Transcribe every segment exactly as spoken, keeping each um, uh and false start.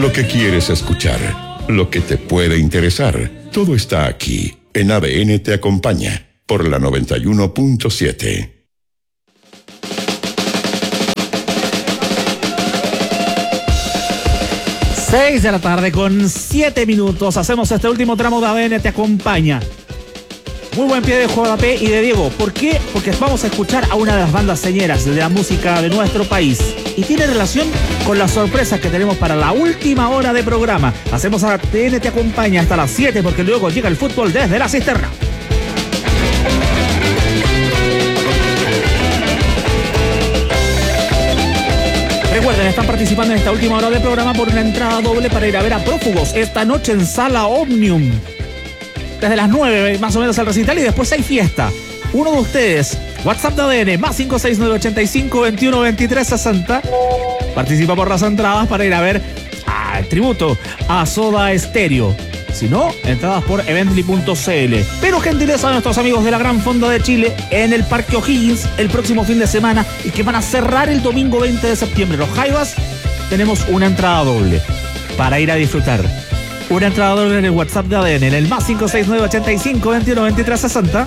lo que quieres escuchar, lo que te puede interesar. Todo está aquí, en A D N Te Acompaña, por la noventa y uno punto siete. seis de la tarde con siete minutos. Hacemos este último tramo de A D N Te Acompaña. Muy buen pie de J P y de Diego. ¿Por qué? Porque vamos a escuchar a una de las bandas señeras de la música de nuestro país. Y tiene relación con las sorpresas que tenemos para la última hora de programa. Hacemos A D N Te Acompaña hasta las siete, porque luego llega el fútbol desde la cisterna. Recuerden, están participando en esta última hora de programa por una entrada doble para ir a ver a Prófugos esta noche en Sala Omnium. Desde las nueve más o menos al recital y después hay fiesta. Uno de ustedes, WhatsApp de A D N, más cinco seis nueve ocho cinco, veintiuno, veintitrés, sesenta. Participa por las entradas para ir a ver a, tributo a Soda Stereo. Si no, entradas por evently punto c l. Pero gentileza de nuestros amigos de la Gran Fonda de Chile en el Parque O'Higgins el próximo fin de semana y que van a cerrar el domingo veinte de septiembre. Los Jaivas, tenemos una entrada doble para ir a disfrutar. Una entrada doble en el WhatsApp de A D N, en el más cinco seis nueve ocho cinco, veintiuno, veintitrés, sesenta.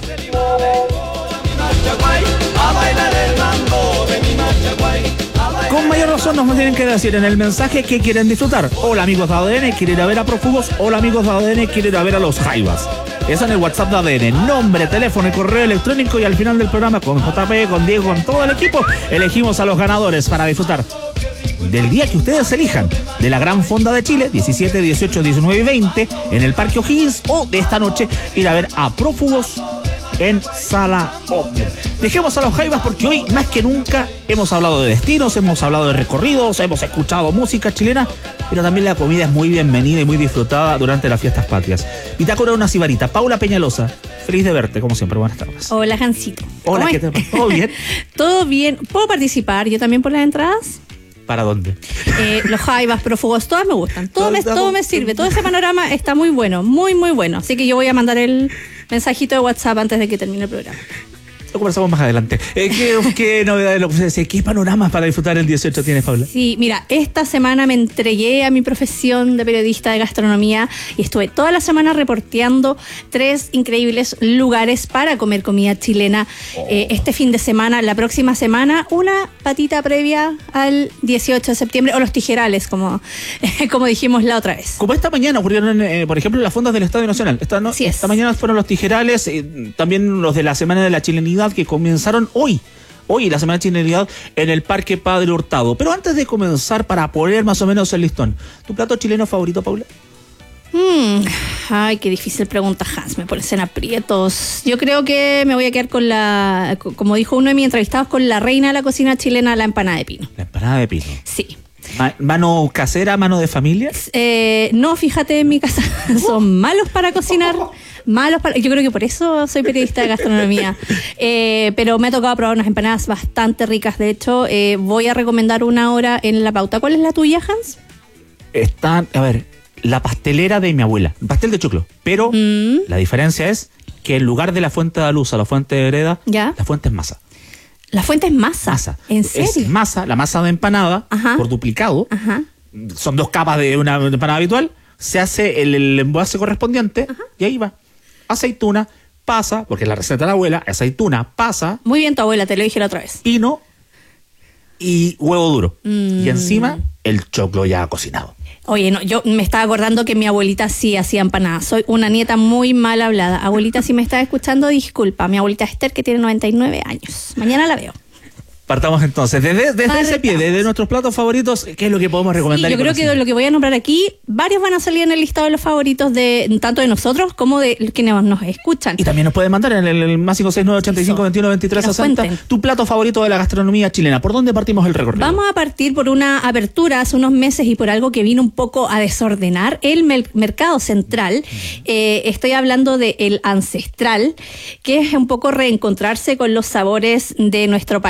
Con mayor razón nos tienen que decir en el mensaje que quieren disfrutar. Hola amigos de A D N, quiero ir a ver a Prófugos. Hola amigos de A D N, quiero ir a ver a los Jaivas. Eso en el WhatsApp de A D N. Nombre, teléfono y correo electrónico, y al final del programa con J P, con Diego, con todo el equipo, elegimos a los ganadores para disfrutar del día que ustedes elijan, de la Gran Fonda de Chile, diecisiete, dieciocho, diecinueve y veinte, en el Parque O'Higgins, o de esta noche ir a ver a Prófugos en Sala Omnium. Dejemos a los Jaivas porque hoy, más que nunca, hemos hablado de destinos, hemos hablado de recorridos, hemos escuchado música chilena, pero también la comida es muy bienvenida y muy disfrutada durante las fiestas patrias. Bitácora una cibarita. Paula Peñalosa, feliz de verte, como siempre. Buenas tardes. Hola, Jancito. Hola, ¿qué tal? ¿Todo bien? Todo bien. ¿Puedo participar yo también por las entradas? ¿Para dónde? Eh, los Jaivas, Prófugos, todas me gustan. Todo me, todo me sirve. Todo ese panorama está muy bueno, muy, muy bueno. Así que yo voy a mandar el mensajito de WhatsApp antes de que termine el programa. Lo conversamos más adelante. Eh, ¿Qué, qué novedades, lo, qué panoramas para disfrutar el dieciocho tienes, Paula? Sí, mira, esta semana me entregué a mi profesión de periodista de gastronomía y estuve toda la semana reporteando tres increíbles lugares para comer comida chilena. Oh. Eh, este fin de semana, la próxima semana, una patita previa al dieciocho de septiembre, o los tijerales, como, como dijimos la otra vez. Como esta mañana ocurrieron, eh, por ejemplo, en las fondas del Estadio Nacional. Esta, no, esta mañana fueron los tijerales, eh, también los de la Semana de la Chilenidad, que comenzaron hoy, hoy la Semana de Chilenidad en el Parque Padre Hurtado. Pero antes de comenzar, para poner más o menos el listón, ¿tu plato chileno favorito, Paula? Mm, ay, qué difícil pregunta, Hans, me pones en aprietos. Yo creo que me voy a quedar con la, como dijo uno de mis entrevistados, con la reina de la cocina chilena, la empanada de pino. La empanada de pino. Sí. ¿Mano casera, mano de familia? Eh, no, fíjate, en mi casa son malos para cocinar, malos para... Yo creo que por eso soy periodista de gastronomía. Eh, pero me ha tocado probar unas empanadas bastante ricas. De hecho, eh, voy a recomendar una hora en la pauta. ¿Cuál es la tuya, Hans? Está, a ver, la pastelera de mi abuela, pastel de choclo. Pero mm. la diferencia es que en lugar de la fuente de luz a la fuente de Hereda, ¿ya? La fuente es masa. La fuente es masa. Masa. ¿En serio? Es masa, la masa de empanada, ajá, por duplicado. Ajá. Son dos capas de una empanada habitual. Se hace el, el envase correspondiente, ajá, y ahí va. Aceituna, pasa, porque es la receta de la abuela, aceituna, pasa. Muy bien tu abuela, te lo dije la otra vez. Pino y huevo duro. Mm. Y encima el choclo ya cocinado. Oye, no, yo me estaba acordando que mi abuelita sí hacía empanadas. Soy una nieta muy mal hablada. Abuelita, si me estás escuchando, disculpa. Mi abuelita Esther, que tiene noventa y nueve años. Mañana la veo. Partamos entonces, desde, desde ese pie, desde nuestros platos favoritos, ¿qué es lo que podemos recomendar? Sí, yo creo que lo que voy a nombrar aquí, varios van a salir en el listado de los favoritos de tanto de nosotros como de quienes nos escuchan. Y también nos pueden mandar en el, el más cinco seis nueve ocho cinco, veintiuno, veintitrés, sesenta tu plato favorito de la gastronomía chilena. ¿Por dónde partimos el recorrido? Vamos a partir por una apertura hace unos meses y por algo que vino un poco a desordenar el mer- mercado central. Mm. Eh, estoy hablando de el Ancestral, que es un poco reencontrarse con los sabores de nuestro país. Digo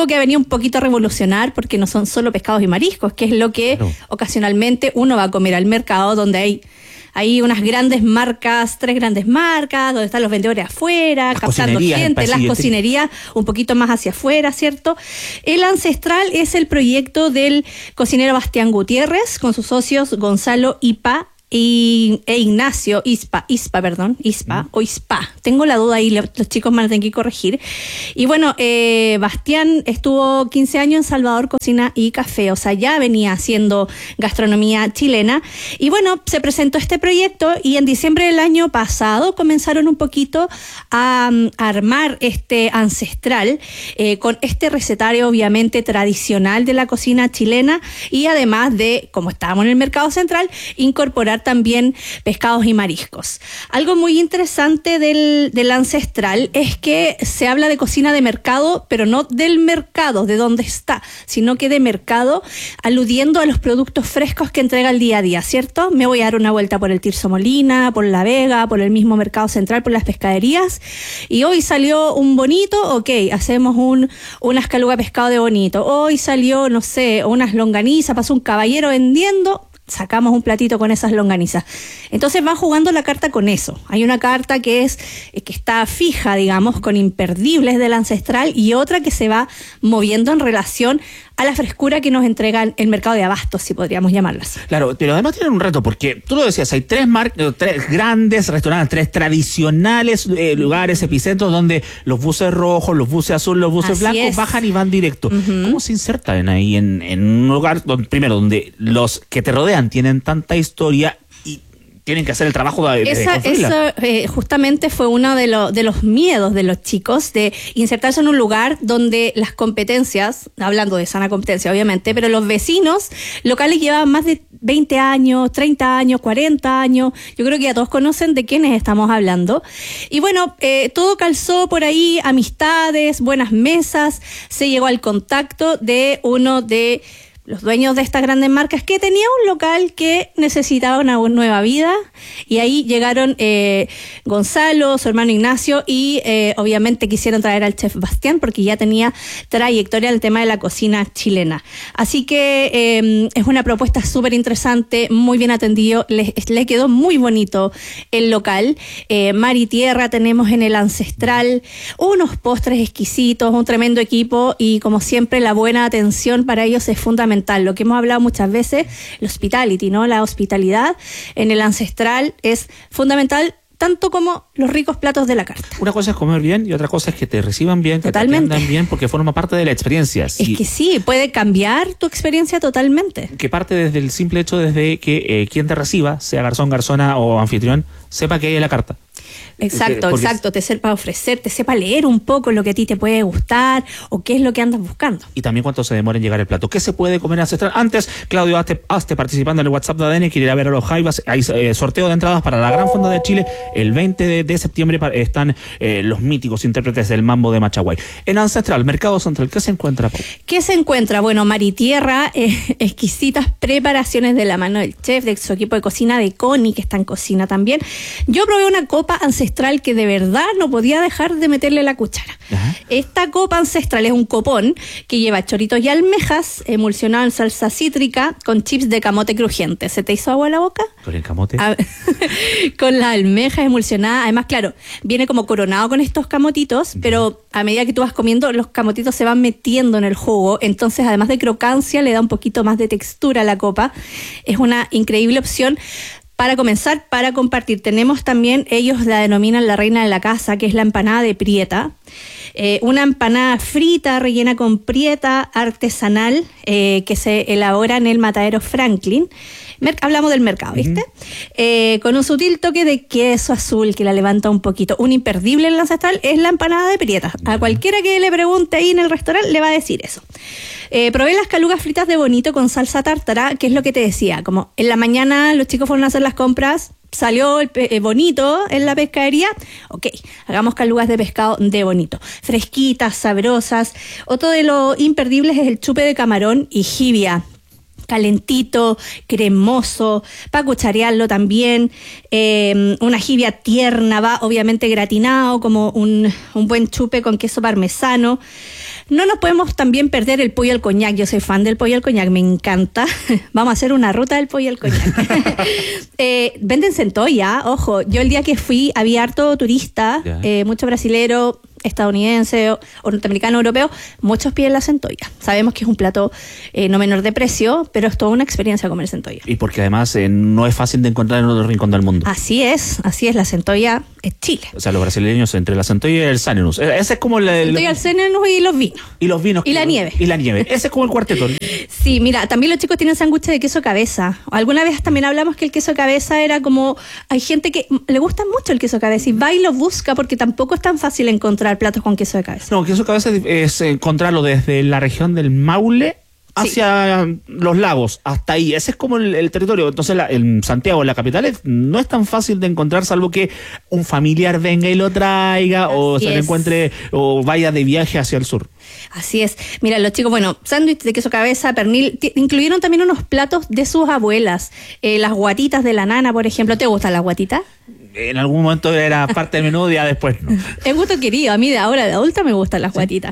que ha venido un poquito a revolucionar, porque no son solo pescados y mariscos, que es lo que claro. ocasionalmente uno va a comer al mercado, donde hay Hay unas grandes marcas, tres grandes marcas, donde están los vendedores afuera, las captando gente, las cocinerías un poquito más hacia afuera, ¿cierto? El Ancestral es el proyecto del cocinero Bastián Gutiérrez, con sus socios Gonzalo Ipa y, e Ignacio Ispa, Ispa, perdón, Ispa mm. o Ispa. Tengo la duda ahí, los chicos me la tienen que corregir. Y bueno, eh, Bastián estuvo quince años en Salvador Cocina y Café, o sea, ya venía haciendo gastronomía chilena. Y bueno, se presentó este proyecto y en diciembre del año pasado comenzaron un poquito a, a armar este Ancestral eh, con este recetario obviamente tradicional de la cocina chilena y además de, como estábamos en el mercado central, incorporar también pescados y mariscos. Algo muy interesante del, del Ancestral es que se habla de cocina de mercado, pero no del mercado, de dónde está, sino que de mercado, aludiendo a los productos frescos que entrega el día a día, ¿cierto? Me voy a dar una vuelta por el Tirso Molina, por La Vega, por el mismo mercado central, por las pescaderías, y hoy salió un bonito, ok, hacemos un, una escaluga de pescado de bonito. Hoy salió, no sé, unas longanizas, pasó un caballero vendiendo, sacamos un platito con esas longanizas. Entonces van jugando la carta con eso. Hay una carta que es que está fija, digamos, con imperdibles del Ancestral, y otra que se va moviendo en relación a la frescura que nos entrega el mercado de abastos, si podríamos llamarlas. Claro, pero además tienen un reto, porque tú lo decías, hay tres, mar tres grandes restaurantes, tres tradicionales eh, lugares, epicentros, donde los buses rojos, los buses azules, los buses Así blancos es. bajan y van directo. Uh-huh. ¿Cómo se insertan ahí en, en un lugar, donde, primero, donde los que te rodean tienen tanta historia y tienen que hacer el trabajo de, de Esa, Eso eh, justamente fue uno de, lo, de los miedos de los chicos, de insertarse en un lugar donde las competencias, hablando de sana competencia obviamente, pero los vecinos locales llevaban más de veinte años, treinta años, cuarenta años. Yo creo que ya todos conocen de quiénes estamos hablando. Y bueno, eh, todo calzó por ahí, amistades, buenas mesas, se llegó al contacto de uno de los dueños de estas grandes marcas, que tenía un local que necesitaba una nueva vida, y ahí llegaron eh, Gonzalo, su hermano Ignacio, y eh, obviamente quisieron traer al chef Bastián, porque ya tenía trayectoria en el tema de la cocina chilena. Así que eh, es una propuesta súper interesante, muy bien atendido, le, le quedó muy bonito el local. Eh, mar y tierra tenemos en el Ancestral, unos postres exquisitos, un tremendo equipo, y como siempre la buena atención para ellos es fundamental. Lo que hemos hablado muchas veces, el hospitality, ¿no? La hospitalidad en el Ancestral es fundamental, tanto como los ricos platos de la carta. Una cosa es comer bien y otra cosa es que te reciban bien, que totalmente. te atiendan bien, porque forma parte de la experiencia. Sí. Es que sí, puede cambiar tu experiencia totalmente. Que parte desde el simple hecho desde que eh, quien te reciba, sea garzón, garzona o anfitrión, sepa que hay en la carta. Exacto, porque exacto, te sepa ofrecer, te sepa leer un poco lo que a ti te puede gustar o qué es lo que andas buscando. Y también cuánto se demora en llegar el plato. ¿Qué se puede comer Ancestral? Antes, Claudio, hazte, hazte participando en el WhatsApp de A D N, quiere ir a ver a los Jaivas. Hay eh, sorteo de entradas para la Gran Fonda de Chile. El veinte de, de septiembre están eh, los míticos intérpretes del Mambo de Machaguay. En Ancestral, Mercado Central, ¿qué se encuentra, Pau? ¿Qué se encuentra? Bueno, mar y tierra, eh, exquisitas preparaciones de la mano del chef, de su equipo de cocina, de Connie, que está en cocina también. Yo probé una copa Ancestral que de verdad no podía dejar de meterle la cuchara. Ajá. Esta copa Ancestral es un copón que lleva choritos y almejas emulsionado en salsa cítrica con chips de camote crujiente. ¿Se te hizo agua en la boca? ¿Con el camote? A, con las almejas emulsionadas. Además, claro, viene como coronado con estos camotitos, uh-huh. pero a medida que tú vas comiendo, los camotitos se van metiendo en el jugo. Entonces, además de crocancia, le da un poquito más de textura a la copa. Es una increíble opción. Para comenzar, para compartir, tenemos también, ellos la denominan la reina de la casa, que es la empanada de prieta. Eh, una empanada frita rellena con prieta artesanal eh, que se elabora en el matadero Franklin. Mer- hablamos del mercado, ¿viste? Uh-huh. Eh, con un sutil toque de queso azul que la levanta un poquito. Un imperdible en el Ancestral es la empanada de prieta. Uh-huh. A cualquiera que le pregunte ahí en el restaurante le va a decir eso. Eh, probé las calugas fritas de bonito con salsa tártara, que es lo que te decía. Como en la mañana los chicos fueron a hacer las compras, salió el pe- eh, bonito en la pescadería, ok, hagamos calugas de pescado de bonito, fresquitas, sabrosas. Otro de los imperdibles es el chupe de camarón y jibia, calentito, cremoso, para cucharearlo también. Eh, una jibia tierna, va obviamente gratinado, como un, un buen chupe con queso parmesano. No nos podemos también perder el pollo al coñac. Yo soy fan del pollo al coñac, me encanta. Vamos a hacer una ruta del pollo al coñac. eh, venden centolla, ojo. Yo el día que fui había harto turista, yeah. eh, mucho brasilero, estadounidense o, o norteamericano, europeo, muchos piden la centolla. Sabemos que es un plato eh, no menor de precio, pero es toda una experiencia comer centolla. Y porque además eh, no es fácil de encontrar en otro rincón del mundo. Así es, así es, la centolla es Chile. O sea, los brasileños entre la centolla y el Sanenus. Ese es como el... La centolla, el Sanenus y los vinos. Y los vinos. Y la nieve. Y la nieve. Ese es como el cuarteto. Sí, mira, también los chicos tienen sándwiches de queso cabeza. Alguna vez también hablamos que el queso cabeza era como... Hay gente que le gusta mucho el queso cabeza y va y lo busca porque tampoco es tan fácil encontrar platos con queso de cabeza. No, queso cabeza es encontrarlo desde la región del Maule hacia sí. los lagos, hasta ahí. Ese es como el, el territorio. Entonces, la, en Santiago, la capital, es, no es tan fácil de encontrar, salvo que un familiar venga y lo traiga, Así o se lo encuentre, o vaya de viaje hacia el sur. Así es. Mira, los chicos, bueno, sándwich de queso cabeza, pernil, incluyeron también unos platos de sus abuelas. Eh, las guatitas de la nana, por ejemplo. ¿Te gustan las guatitas? En algún momento era parte del menú, ya después no. Es gusto querido. A mí de ahora, de adulta, me gustan las ¿Sí? guatitas.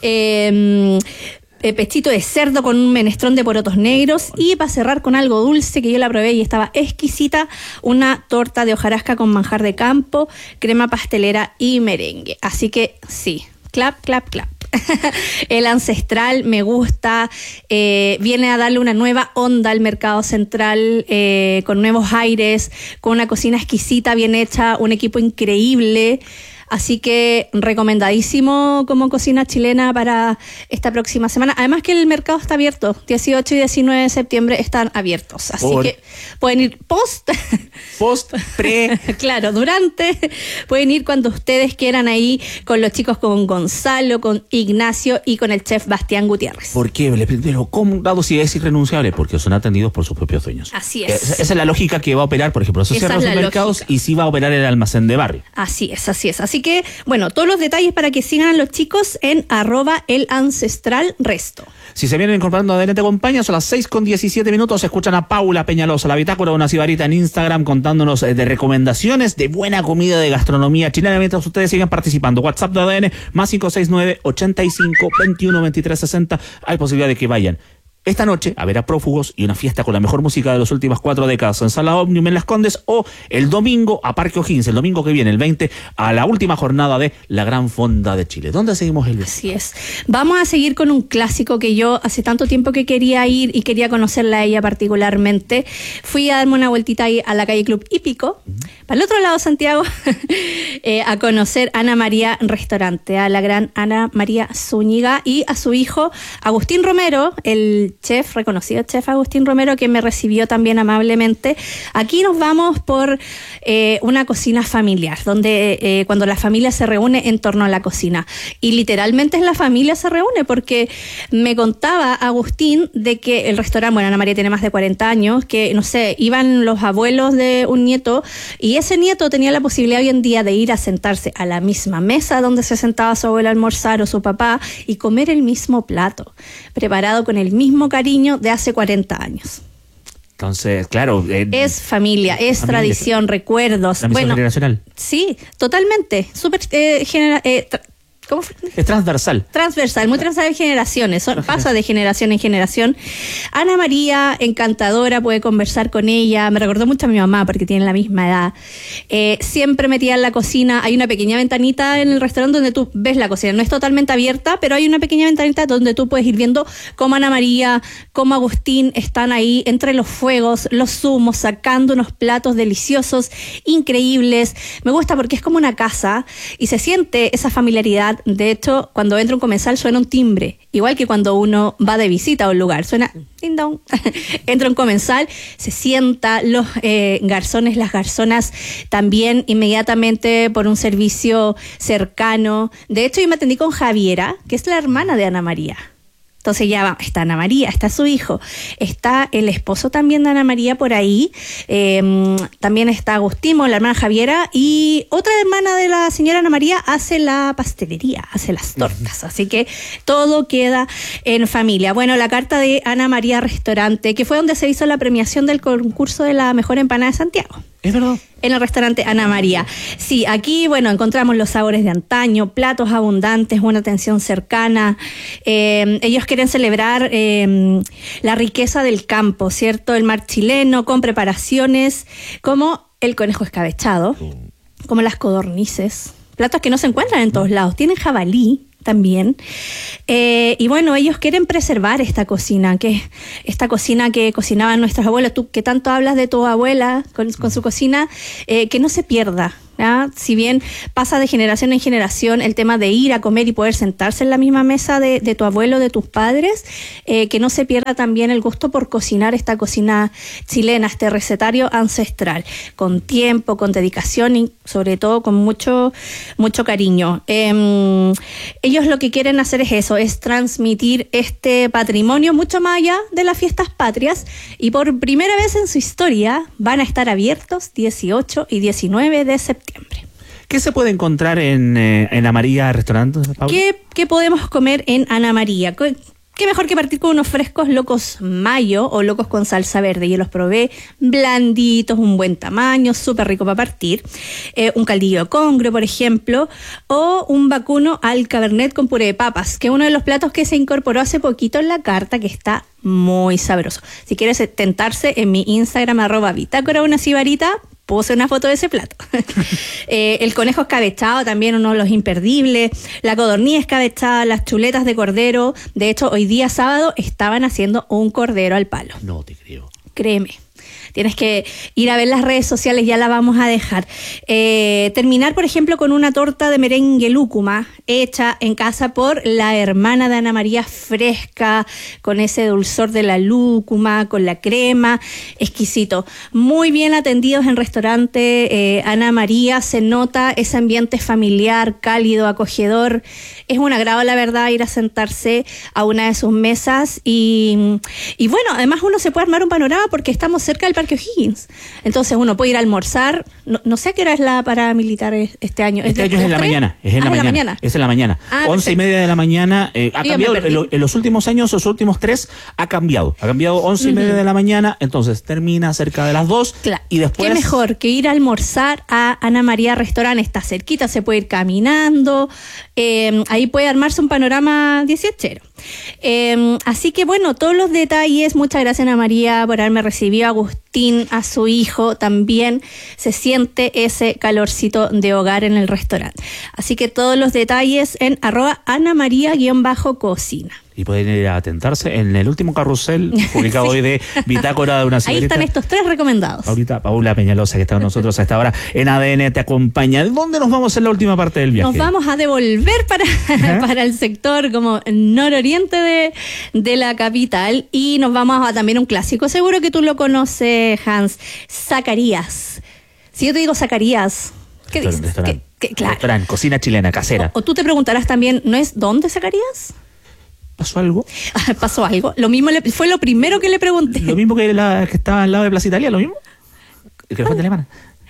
Eh... Eh, pechito de cerdo con un menestrón de porotos negros y para cerrar con algo dulce que yo la probé y estaba exquisita, una torta de hojarasca con manjar de campo, crema pastelera y merengue. Así que sí, clap, clap, clap. El ancestral me gusta, eh, viene a darle una nueva onda al mercado central, eh, con nuevos aires, con una cocina exquisita, bien hecha, un equipo increíble. Así que recomendadísimo como cocina chilena para esta próxima semana. Además que el mercado está abierto. dieciocho y diecinueve de septiembre están abiertos. Así Por... que pueden ir post. Post, pre. Claro, durante. Pueden ir cuando ustedes quieran ahí con los chicos, con Gonzalo, con Ignacio y con el chef Bastián Gutiérrez. ¿Por qué? Pero ¿cómo dado si es irrenunciable? Porque son atendidos por sus propios dueños. Así es. Esa es la lógica que va a operar, por ejemplo, esos cierran los mercados lógica. Y sí va a operar el almacén de barrio. Así es, así es. Así que, bueno, todos los detalles para que sigan a los chicos en arroba el ancestral resto. Si se vienen incorporando a A D N Te Acompaña, son las seis con diecisiete minutos, escuchan a Paula Peñalosa, la bitácora de una cibarita en Instagram, contándonos de recomendaciones de buena comida de gastronomía chilena, mientras ustedes sigan participando. WhatsApp de A D N, más cinco seis nueve, ochenta y cinco, veintiuno, veintitrés, sesenta. Hay posibilidad de que vayan esta noche a ver a Prófugos y una fiesta con la mejor música de las últimas cuatro décadas en Sala Omnium en Las Condes, o el domingo a Parque O'Higgins, el domingo que viene, el veinte, a la última jornada de la Gran Fonda de Chile. ¿Dónde seguimos, Elvis? Así es. Vamos a seguir con un clásico que yo hace tanto tiempo que quería ir y quería conocerla a ella particularmente. Fui a darme una vueltita ahí a la calle Club Hípico, uh-huh. para el otro lado de Santiago, eh, a conocer Ana María Restaurante, a la gran Ana María Zúñiga y a su hijo Agustín Romero, el chef, reconocido chef Agustín Romero, que me recibió también amablemente. Aquí nos vamos por eh, una cocina familiar, donde eh, cuando la familia se reúne en torno a la cocina. Y literalmente la familia se reúne, porque me contaba Agustín de que el restaurante, bueno, Ana María tiene más de cuarenta años, que, no sé, iban los abuelos de un nieto, y ese nieto tenía la posibilidad hoy en día de ir a sentarse a la misma mesa donde se sentaba su abuelo a almorzar o su papá y comer el mismo plato, preparado con el mismo cariño de hace cuarenta años. Entonces, claro, eh, es familia, es familia, tradición, recuerdos. La misión bueno, generacional. Sí, totalmente. Súper eh, genera, eh, tra- ¿Cómo fue? Es transversal. Transversal, muy transversal de generaciones, son, pasa de generación en generación. Ana María, encantadora, puede conversar con ella, me recordó mucho a mi mamá porque tienen la misma edad. Eh, siempre metida en la cocina, hay una pequeña ventanita en el restaurante donde tú ves la cocina, no es totalmente abierta, pero hay una pequeña ventanita donde tú puedes ir viendo cómo Ana María, cómo Agustín están ahí entre los fuegos, los zumos, sacando unos platos deliciosos, increíbles. Me gusta porque es como una casa y se siente esa familiaridad. De hecho, cuando entra un comensal suena un timbre, igual que cuando uno va de visita a un lugar, suena ding dong. Entra un comensal, se sienta, los eh, garzones, las garzonas también inmediatamente por un servicio cercano. De hecho, yo me atendí con Javiera, que es la hermana de Ana María. Entonces ya va, está Ana María, está su hijo, está el esposo también de Ana María por ahí, eh, también está Agustín, la hermana Javiera, y otra hermana de la señora Ana María hace la pastelería, hace las tortas, así que todo queda en familia. Bueno, la carta de Ana María Restaurante, que fue donde se hizo la premiación del concurso de la mejor empanada de Santiago. Es verdad. En el restaurante Ana María. Sí, aquí, bueno, encontramos los sabores de antaño, platos abundantes, una atención cercana. Eh, ellos quieren celebrar eh, la riqueza del campo, ¿cierto? El mar chileno, con preparaciones como el conejo escabechado, como las codornices, platos que no se encuentran en todos lados. Tienen jabalí también. Eh, y bueno, ellos quieren preservar esta cocina, que esta cocina que cocinaban nuestros abuelos. Tú que tanto hablas de tu abuela con, con su cocina, eh, que no se pierda. ¿Ya? Si bien pasa de generación en generación el tema de ir a comer y poder sentarse en la misma mesa de, de tu abuelo, de tus padres, eh, que no se pierda también el gusto por cocinar esta cocina chilena, este recetario ancestral, con tiempo, con dedicación y sobre todo con mucho, mucho cariño. Eh, ellos lo que quieren hacer es eso, es transmitir este patrimonio mucho más allá de las fiestas patrias, y por primera vez en su historia van a estar abiertos dieciocho y diecinueve de septiembre. ¿Qué se puede encontrar en, eh, en Ana María Restaurante, Paula? ¿Qué, ¿Qué podemos comer en Ana María? Qué mejor que partir con unos frescos locos mayo o locos con salsa verde. Yo los probé blanditos, un buen tamaño, súper rico para partir. Eh, un caldillo de congrio, por ejemplo, o un vacuno al cabernet con puré de papas, que es uno de los platos que se incorporó hace poquito en la carta, que está muy sabroso. Si quieres tentarse, en mi Instagram, arroba bitácora una cibarita, puse una foto de ese plato. eh, el conejo escabechado, también uno de los imperdibles. La codorniz escabechada, las chuletas de cordero. De hecho, hoy día sábado estaban haciendo un cordero al palo. No te creo. Créeme. Tienes que ir a ver las redes sociales, ya la vamos a dejar. Eh, terminar, por ejemplo, con una torta de merengue lúcuma hecha en casa por la hermana de Ana María, fresca, con ese dulzor de la lúcuma, con la crema, exquisito. Muy bien atendidos en restaurante eh, Ana María, se nota ese ambiente familiar, cálido, acogedor. Es un agrado, la verdad, ir a sentarse a una de sus mesas y, y bueno, además uno se puede armar un panorama porque estamos cerca del Parque O'Higgins. Entonces uno puede ir a almorzar. No, no sé a qué hora es la paramilitar este año. Este año es en la mañana. Es en la mañana. Es en la mañana. Ah, Once y media de la mañana. Eh, ha cambiado en, en los últimos años, los últimos tres, ha cambiado. Ha cambiado once y media uh-huh. de la mañana. Entonces termina cerca de las dos. Claro. Y después. Qué mejor que ir a almorzar a Ana María Restaurante. Está cerquita, se puede ir caminando. Eh, ahí puede armarse un panorama dieciochero. Eh, así que bueno, todos los detalles. Muchas gracias, Ana María, por haberme recibido. Agustín, a su hijo, también se siente ese calorcito de hogar en el restaurante. Así que todos los detalles en arroba Ana María guión bajo cocina. Y pueden ir a tentarse en el último carrusel publicado sí. hoy de Bitácora de una cigarita. Ahí están estos tres recomendados. Ahorita Paula Peñalosa, que está con nosotros a esta hora en A D N Te Acompaña. ¿Dónde nos vamos en la última parte del viaje? Nos vamos a devolver para, ¿Eh? para el sector como nororiente de, de la capital, y nos vamos a también un clásico. Seguro que tú lo conoces, Hans. Zacarías. Si yo te digo Zacarías, ¿qué dices? Restaurante. ¿Qué, qué, claro. Restaurante, cocina chilena, casera. O, o tú te preguntarás también, ¿no es dónde Zacarías? ¿Pasó algo? ¿Pasó algo? Lo mismo le, fue lo primero que le pregunté. ¿Lo mismo que la que estaba al lado de Plaza Italia? ¿Lo mismo? ¿El que fue alemana?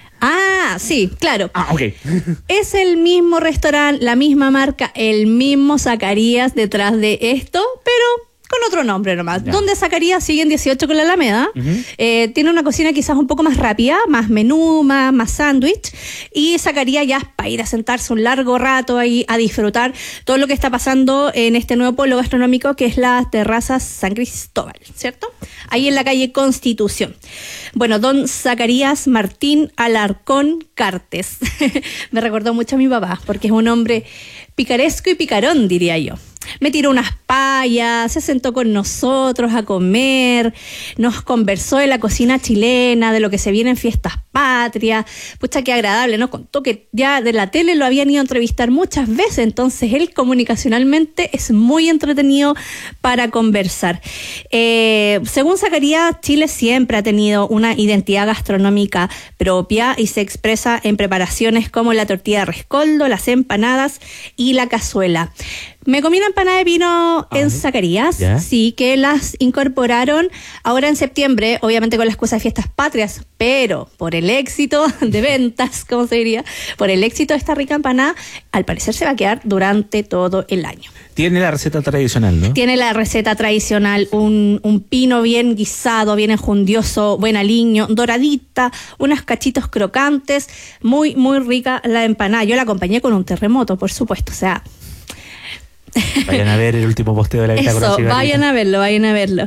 Ah, sí, claro. Ah, ok. Es el mismo restaurante, la misma marca, el mismo Zacarías detrás de esto, pero con otro nombre nomás. Ya. Donde Zacarías sigue en dieciocho con la Alameda. Uh-huh. Eh, tiene una cocina quizás un poco más rápida, más menú, más, más sándwich. Y Zacarías ya es para ir a sentarse un largo rato ahí a disfrutar todo lo que está pasando en este nuevo polo gastronómico que es la Terraza San Cristóbal, ¿cierto? Ahí en la calle Constitución. Bueno, don Zacarías Martín Alarcón Cartes. Me recordó mucho a mi papá, porque es un hombre picaresco y picarón, diría yo. Me tiró unas payas, se sentó con nosotros a comer, nos conversó de la cocina chilena, de lo que se viene en fiestas patrias. Pucha, qué agradable, ¿no? Contó que ya de la tele lo habían ido a entrevistar muchas veces, entonces él comunicacionalmente es muy entretenido para conversar. Eh, según Zacarías, Chile siempre ha tenido una identidad gastronómica propia y se expresa en preparaciones como la tortilla de rescoldo, las empanadas y la cazuela. Me comí una empanada de pino en Zacarías, ¿Ya? sí, que las incorporaron ahora en septiembre, obviamente con la excusa de fiestas patrias, pero por el éxito de ventas, ¿cómo se diría? Por el éxito de esta rica empanada, al parecer se va a quedar durante todo el año. Tiene la receta tradicional, ¿no? Tiene la receta tradicional, un, un pino bien guisado, bien enjundioso, buen aliño, doradita, unos cachitos crocantes, muy, muy rica la empanada. Yo la acompañé con un terremoto, por supuesto, o sea... Vayan a ver el último posteo de la bitácora Eso, cigarrita. vayan a verlo, vayan a verlo.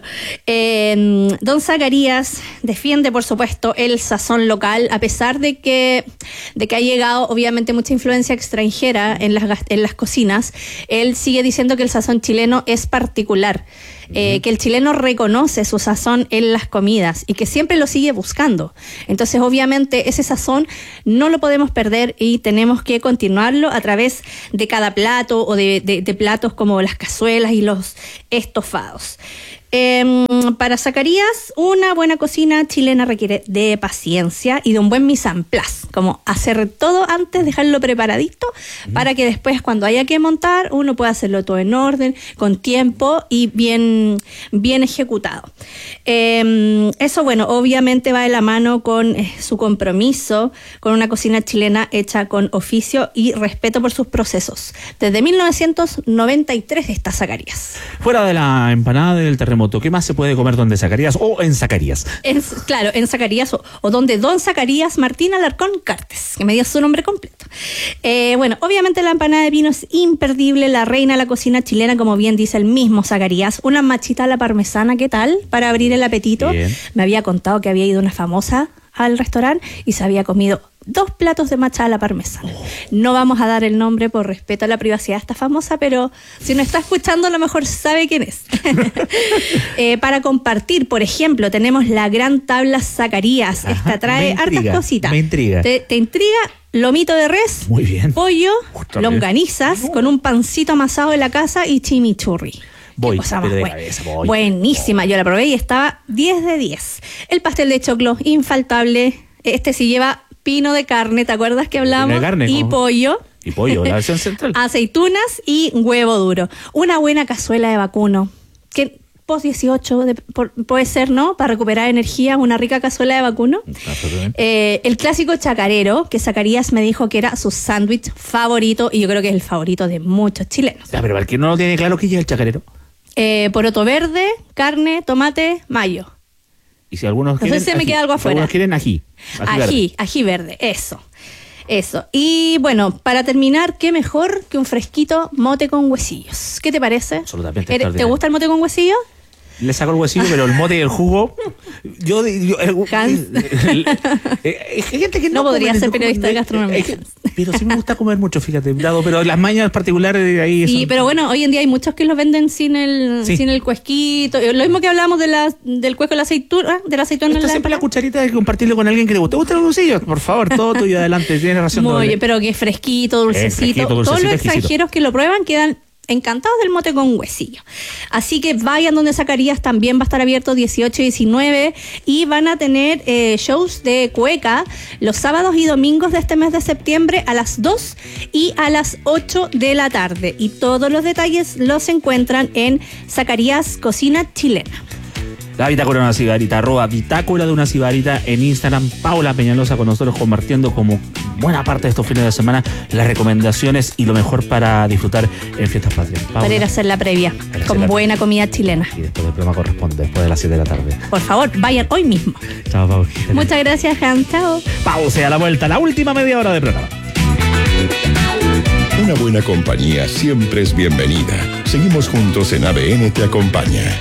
Eh, Don Zacarías defiende, por supuesto, el sazón local, a pesar de que, de que ha llegado, obviamente, mucha influencia extranjera en las, gas- en las cocinas. Él sigue diciendo que el sazón chileno es particular. Eh, que el chileno reconoce su sazón en las comidas y que siempre lo sigue buscando. Entonces, obviamente, ese sazón no lo podemos perder y tenemos que continuarlo a través de cada plato o de, de, de platos como las cazuelas y los estofados. Eh, para Zacarías, una buena cocina chilena requiere de paciencia y de un buen mise en place, como hacer todo antes, dejarlo preparadito, mm. para que después cuando haya que montar, uno pueda hacerlo todo en orden, con tiempo y bien, bien ejecutado. Eh, eso, bueno, obviamente va de la mano con eh, su compromiso con una cocina chilena hecha con oficio y respeto por sus procesos. Desde mil novecientos noventa y tres está Zacarías. Fuera de la empanada del terremoto, ¿qué más se puede comer donde Zacarías o en Zacarías? En, claro, en Zacarías o, o donde Don Zacarías Martín Alarcón Cartes, que me dio su nombre completo. Eh, bueno, obviamente la empanada de pino es imperdible, la reina de la cocina chilena, como bien dice el mismo Zacarías. Una machita a la parmesana, ¿qué tal? Para abrir el apetito. Bien. Me había contado que había ido una famosa al restaurante y se había comido dos platos de macha a la parmesana. Oh. No vamos a dar el nombre por respeto a la privacidad de esta famosa, pero si nos está escuchando a lo mejor sabe quién es. eh, para compartir, por ejemplo, tenemos la gran tabla Zacarías. Ajá, esta trae hartas cositas. Me intriga. ¿Te, te intriga? Lomito de res, muy bien, pollo, Otra longanizas, vez. Con un pancito amasado de la casa y chimichurri. Voy, cosa más buena. Cabeza, voy. Buenísima, yo la probé y estaba diez de diez. El pastel de choclo, infaltable. Este sí lleva pino de carne, ¿te acuerdas que hablamos? De carne, y ¿cómo? pollo. Y pollo, la versión central. Aceitunas y huevo duro. Una buena cazuela de vacuno. Que post dieciocho de, por, puede ser, ¿no? Para recuperar energía, una rica cazuela de vacuno. Eh, el clásico chacarero, que Zacarías me dijo que era su sándwich favorito, y yo creo que es el favorito de muchos chilenos. Ya, pero para el que no lo tiene claro, ¿qué lleva el chacarero? Eh, poroto verde, carne, tomate, mayo. Y si algunos quieren, no sé si me ají. queda algo afuera. Si algunos quieren ají. Ají, ají verde. ají verde, eso. Eso. Y bueno, para terminar, qué mejor que un fresquito mote con huesillos. ¿Qué te parece? Absolutamente. ¿Te gusta el mote con huesillos? Le saco el huesillo, pero el mote y el jugo. Yo. yo el, el, el, el, gente que no, no podría come, ser no periodista come, de gastronomía. Es, pero sí me gusta comer mucho, fíjate. Dado, pero las mañas particulares ahí. Sí, son... pero bueno, hoy en día hay muchos que los venden sin el sí. sin el cuesquito. Lo mismo que hablamos de la, del cuesco de la aceituna. De la aceituna Esta en la siempre la cucharita de compartirlo con alguien que le guste. ¿Te gustan los huesillos? Por favor, todo tuyo adelante. Tienes razón. Muy bien, pero que fresquito, dulcecito. Eh, fresquito, dulcecito Todos los exquisito. Extranjeros que lo prueban quedan encantados del mote con huesillo. Así que vayan donde Zacarías, también va a estar abierto dieciocho y diecinueve y van a tener eh, shows de cueca los sábados y domingos de este mes de septiembre a las dos y a las ocho de la tarde. Y todos los detalles los encuentran en Zacarías Cocina Chilena. La bitácora de una cigarrita, arroba bitácora de una cigarrita en Instagram. Paula Peñalosa con nosotros compartiendo como buena parte de estos fines de semana las recomendaciones y lo mejor para disfrutar en Fiestas Patrias. Paula, para ir a hacer la previa con la buena comida chilena. Y después del programa corresponde, después de las siete de la tarde. Por favor, vayan hoy mismo. Chao, Paula. Muchas gracias, Han. Chao. Pausa a la vuelta, la última media hora de programa. Una buena compañía siempre es bienvenida. Seguimos juntos en A D N Te Acompaña.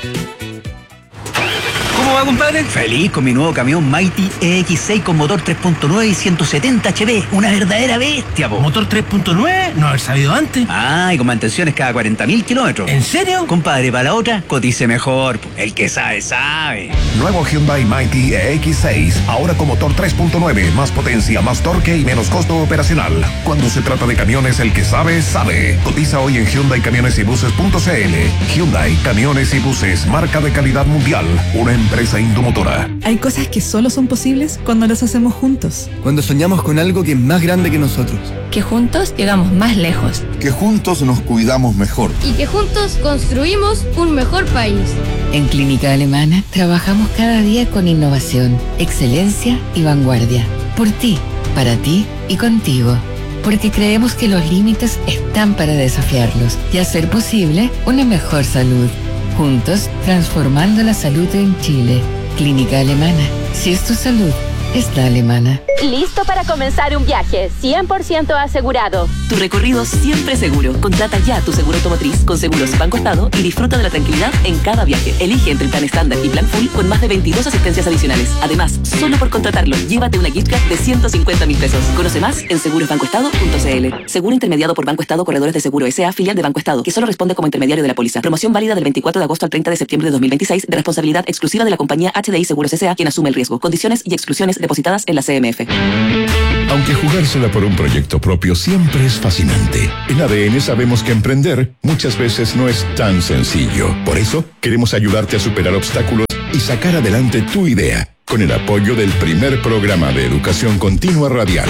¿Cómo va, compadre? Feliz con mi nuevo camión Mighty E X seis con motor tres punto nueve y ciento setenta horsepower. Una verdadera bestia, po. ¿Motor tres punto nueve? No haber sabido antes. Ah, y con mantenciones cada cuarenta mil kilómetros. ¿En serio? Compadre, para la otra, cotice mejor. Po. El que sabe, sabe. Nuevo Hyundai Mighty E X seis. Ahora con motor tres punto nueve. Más potencia, más torque y menos costo operacional. Cuando se trata de camiones, el que sabe, sabe. Cotiza hoy en Hyundai Camiones y Buses punto c l. Hyundai Camiones y Buses. Marca de calidad mundial. Una empresa empresa Indomotora. Hay cosas que solo son posibles cuando las hacemos juntos. Cuando soñamos con algo que es más grande que nosotros. Que juntos llegamos más lejos. Que juntos nos cuidamos mejor. Y que juntos construimos un mejor país. En Clínica Alemana trabajamos cada día con innovación, excelencia y vanguardia. Por ti, para ti y contigo. Porque creemos que los límites están para desafiarlos y hacer posible una mejor salud. Juntos, transformando la salud en Chile. Clínica Alemana. Si es tu salud, es la alemana. Listo para comenzar un viaje, cien por ciento asegurado. Tu recorrido siempre seguro. Contrata ya tu seguro automotriz con Seguros Banco Estado y disfruta de la tranquilidad en cada viaje. Elige entre el plan estándar y plan full con más de veintidós asistencias adicionales. Además, solo por contratarlo, llévate una gift card de ciento cincuenta mil pesos. Conoce más en seguros banco estado punto c l. Seguro intermediado por Banco Estado Corredores de Seguro S A, filial de Banco Estado, que solo responde como intermediario de la póliza. Promoción válida del veinticuatro de agosto al treinta de septiembre de dos mil veintiséis, de responsabilidad exclusiva de la compañía H D I Seguros S A, quien asume el riesgo. Condiciones y exclusiones depositadas en la C M F. Aunque jugársela por un proyecto propio siempre es fascinante, en A D N sabemos que emprender muchas veces no es tan sencillo. Por eso, queremos ayudarte a superar obstáculos y sacar adelante tu idea con el apoyo del primer programa de educación continua radial,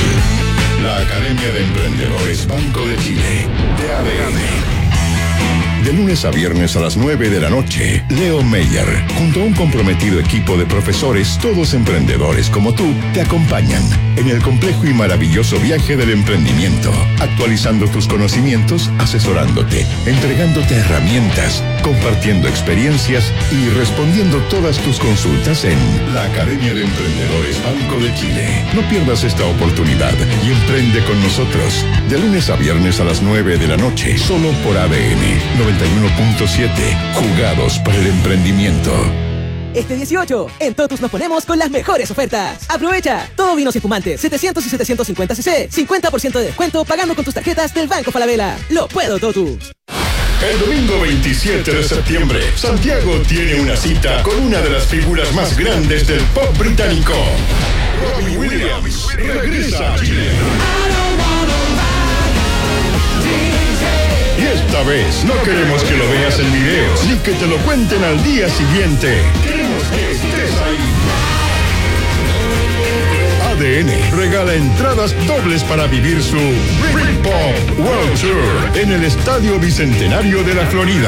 la Academia de Emprendedores Banco de Chile, de A D N. De lunes a viernes a las nueve de la noche, Leo Meyer, junto a un comprometido equipo de profesores, todos emprendedores como tú, te acompañan en el complejo y maravilloso viaje del emprendimiento, actualizando tus conocimientos, asesorándote, entregándote herramientas, compartiendo experiencias y respondiendo todas tus consultas en la Academia de Emprendedores Banco de Chile. No pierdas esta oportunidad y emprende con nosotros. De lunes a viernes a las nueve de la noche, solo por A D N noventa y uno punto siete, jugados para el emprendimiento. Este dieciocho, en Totus nos ponemos con las mejores ofertas. Aprovecha, todo vinos y espumantes, setecientos y setecientos cincuenta centilitros, cincuenta por ciento de descuento pagando con tus tarjetas del Banco Falabella. Lo puedo, Totus. El domingo veintisiete de septiembre, Santiago tiene una cita con una de las figuras más grandes del pop británico. Robbie Williams regresa a Chile. Y esta vez no queremos que lo veas en videos, ni que te lo cuenten al día siguiente. Queremos que estés ahí. A D N regala entradas dobles para vivir su Britpop World Tour en el Estadio Bicentenario de la Florida.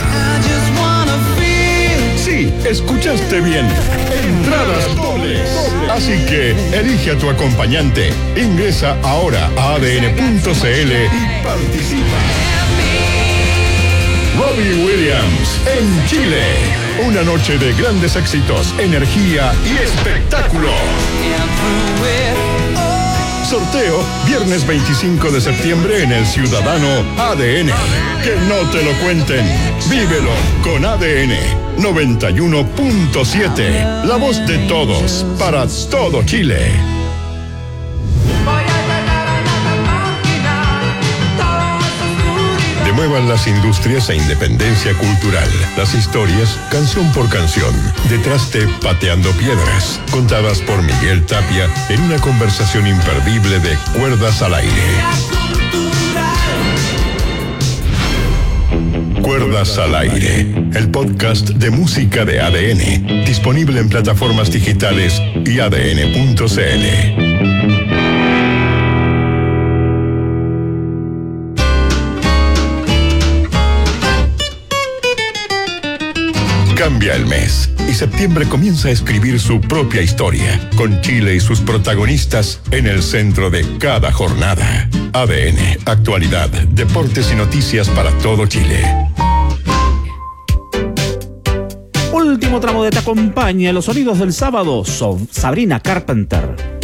Sí, escuchaste bien. Entradas dobles. Así que elige a tu acompañante. Ingresa ahora a A D N punto c l y participa. Robbie Williams en Chile. Una noche de grandes éxitos, energía y espectáculo. Sorteo viernes veinticinco de septiembre en el Ciudadano A D N. Que no te lo cuenten. Vívelo con A D N noventa y uno punto siete. La voz de todos para todo Chile. Muevan las industrias e independencia cultural. Las historias, canción por canción, detrás de Pateando Piedras, contadas por Miguel Tapia en una conversación imperdible de Cuerdas al Aire. Cuerdas al Aire, el podcast de música de A D N, disponible en plataformas digitales y A D N punto c l. Cambia el mes y septiembre comienza a escribir su propia historia, con Chile y sus protagonistas en el centro de cada jornada. A D N, actualidad, deportes y noticias para todo Chile. Último tramo de Te Acompaña, los sonidos del sábado son Sabrina Carpenter.